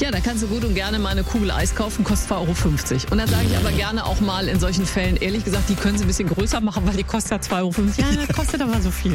Ja, da kannst du gut und gerne mal eine Kugel Eis kaufen, kostet 2,50 Euro. Und dann sage ich aber gerne auch mal in solchen Fällen, ehrlich gesagt, die können sie ein bisschen größer machen, weil die kostet ja 2,50 Euro. Ja, das kostet aber so viel.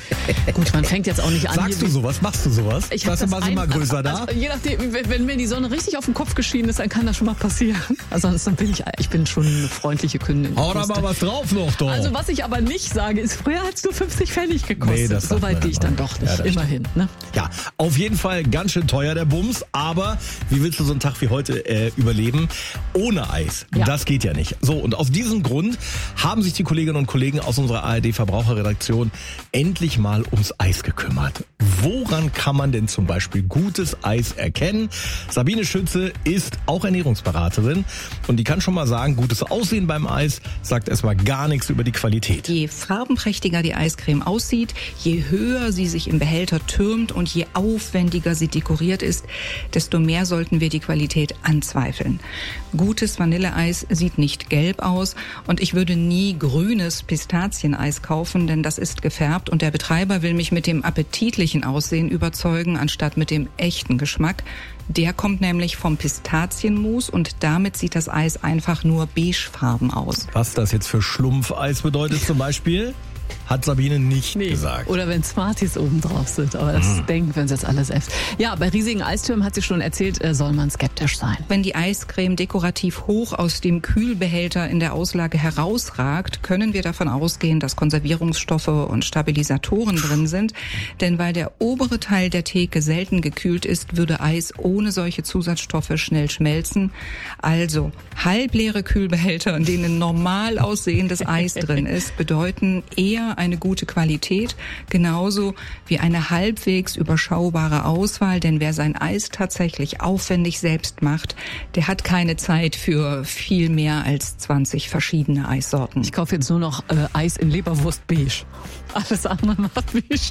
Gut, man fängt jetzt auch nicht an. Sagst du sowas? Machst du sowas? Lass du mal größer da? Also, je nachdem, wenn mir die Sonne richtig auf den Kopf geschienen ist, dann kann das schon mal passieren. Ansonsten bin ich bin schon eine freundliche Kundin. Hau da mal was drauf noch, doch. Also was ich aber nicht sage, ist, früher hat es nur 50 Pfennig gekostet. Nee, das so weit gehe ich dann doch nicht, ja, immerhin. Ne? Ja, auf jeden Fall ganz schön teuer der Bums, aber wie willst du so einen Tag wie heute überleben? Ohne Eis. Ja. Das geht ja nicht. So, und aus diesem Grund haben sich die Kolleginnen und Kollegen aus unserer ARD-Verbraucherredaktion endlich mal ums Eis gekümmert. Woran kann man denn zum Beispiel gutes Eis erkennen? Sabine Schütze ist auch Ernährungsberaterin und die kann schon mal sagen, gutes Aussehen beim Eis sagt erstmal gar nichts über die Qualität. Je farbenprächtiger die Eiscreme aussieht, je höher sie sich im Behälter türmt und je aufwendiger sie dekoriert ist, desto mehr sollten wir die Qualität anzweifeln. Gutes Vanilleeis sieht nicht gelb aus und ich würde nie grünes Pistazieneis kaufen, denn das ist gefärbt und der Betreiber will mich mit dem appetitlichen Aussehen überzeugen, anstatt mit dem echten Geschmack. Der kommt nämlich vom Pistazienmus und damit sieht das Eis einfach nur beigefarben aus. Was das jetzt für Schlumpfeis bedeutet zum Beispiel, hat Sabine nicht gesagt. Oder wenn Smarties oben drauf sind, aber das denken wir uns jetzt alle selbst. Ja, bei riesigen Eistürmen, hat sie schon erzählt, soll man skeptisch sein. Wenn die Eiscreme dekorativ hoch aus dem Kühlbehälter in der Auslage herausragt, können wir davon ausgehen, dass Konservierungsstoffe und Stabilisatoren drin sind. Denn weil der obere Teil der Theke selten gekühlt ist, würde Eis ohne solche Zusatzstoffe schnell schmelzen. Also halbleere Kühlbehälter, in denen normal aussehendes Eis drin ist, bedeuten eher eine gute Qualität, genauso wie eine halbwegs überschaubare Auswahl, denn wer sein Eis tatsächlich aufwendig selbst macht, der hat keine Zeit für viel mehr als 20 verschiedene Eissorten. Ich kaufe jetzt nur noch Eis in Leberwurst beige. Alles andere macht mich